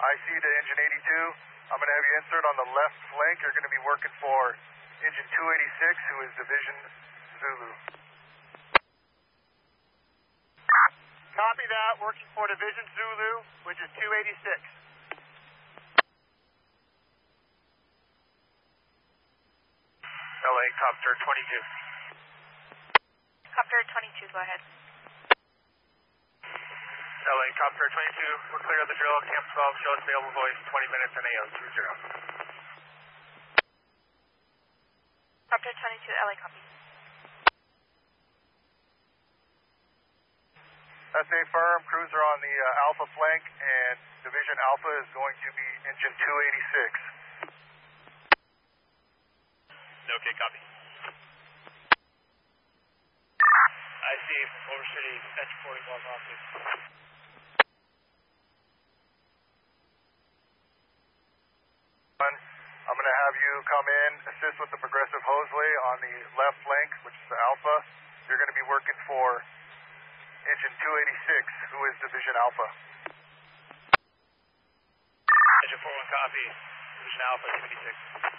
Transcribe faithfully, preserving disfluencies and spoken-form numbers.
I C to engine eighty-two. I'm going to have you insert on the left flank. You're going to be working for engine two eighty-six, who is Division Zulu. Copy that. Working for Division Zulu, which is two eighty-six. L A, Copter twenty-two. Copter twenty-two, go ahead. L A, Copter twenty-two, we're clear of the drill. Camp twelve, show us available voice, twenty minutes and A O two zero. Copter twenty-two, L A, copy. S A firm, cruiser on the uh, Alpha flank, and Division Alpha is going to be engine two eighty-six. Okay, copy. I see Motor City, engine forty-one, optic. I'm going to have you come in, assist with the progressive hoseway on the left flank, which is the Alpha. You're going to be working for engine two eighty-six, who is Division Alpha. Engine forty-one, copy. Division Alpha, two eighty-six.